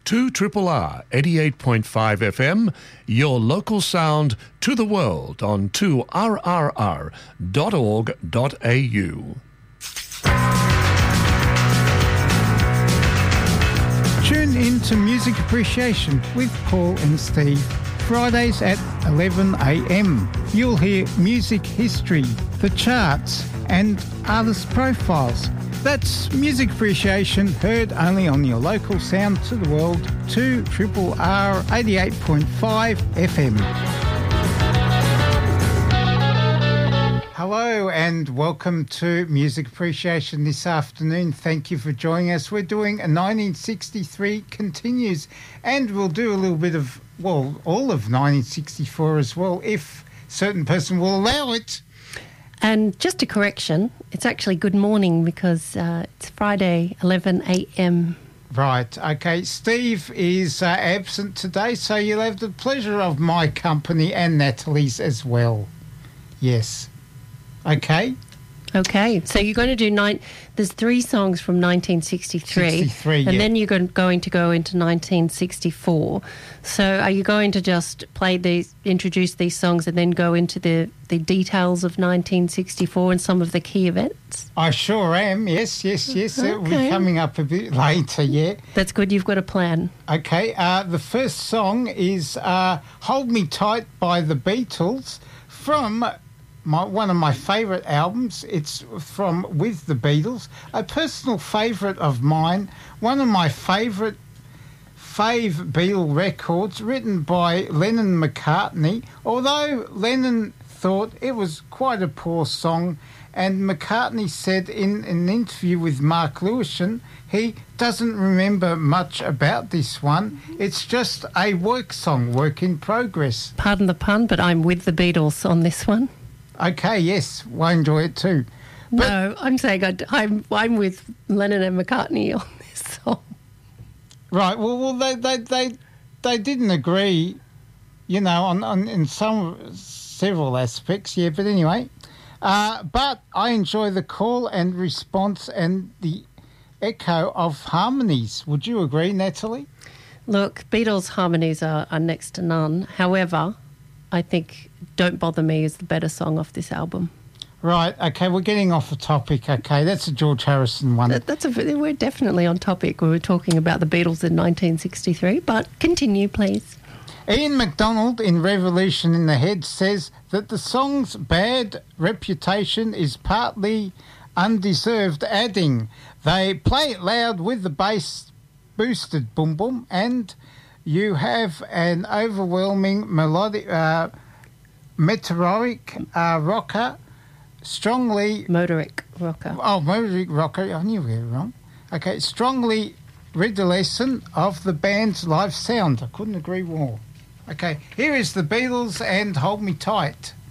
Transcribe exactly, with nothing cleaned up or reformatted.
two R R R eighty-eight point five F M, your local sound to the world on two R R R dot org dot A U. Tune in to Music Appreciation with Paul and Steve, Fridays at eleven a m. You'll hear music history, the charts, and artist profiles. That's Music Appreciation, heard only on your local sound to the world, two R R R eighty-eight point five F M. Hello and welcome to Music Appreciation this afternoon. Thank you for joining us. We're doing a nineteen sixty-three continues, and we'll do a little bit of, well, all of nineteen sixty-four as well, if certain person will allow it. And just a correction, it's actually good morning because uh, it's Friday, eleven a m. Right, okay. Steve is uh, absent today, so you'll have the pleasure of my company and Natalie's as well. Yes. Okay. Okay, so you're going to do nine. There's three songs from nineteen sixty-three, sixty-three, and yeah. then you're going, going to go into nineteen sixty-four. So are you going to just play these, introduce these songs, and then go into the, the details of nineteen sixty-four and some of the key events? I sure am. Yes, yes, yes. Okay. It'll be coming up a bit later. Yeah. That's good. You've got a plan. Okay. Uh, the first song is uh, "Hold Me Tight" by the Beatles from. My, one of my favourite albums. It's from With the Beatles, a personal favourite of mine, one of my favourite fave Beatle records, written by Lennon McCartney, although Lennon thought it was quite a poor song, and McCartney said in an interview with Mark Lewison he doesn't remember much about this one. It's just a work song, work in progress. Pardon the pun, but I'm with the Beatles on this one. Okay, yes, I enjoy it too. But no, I'm saying I, I'm, I'm with Lennon and McCartney on this song. Right, well, well they, they, they, they didn't agree, you know, on, on in some several aspects, yeah, but anyway. Uh, but I enjoy the call and response and the echo of harmonies. Would you agree, Natalie? Look, Beatles harmonies are, are next to none. However, I think Don't Bother Me is the better song off this album. Right, okay, we're getting off the topic, okay. That's a George Harrison one. That, that's a, we're definitely on topic. We were talking about the Beatles in nineteen sixty-three, but continue, please. Ian MacDonald in Revolution in the Head says that the song's bad reputation is partly undeserved, adding, they play it loud with the bass boosted boom boom and... you have an overwhelming melodic, uh, meteoric uh, rocker, strongly... Motoric rocker. Oh, motoric rocker. I knew we were wrong. Okay, strongly redolent of the band's live sound. I couldn't agree more. Okay, here is the Beatles and Hold Me Tight.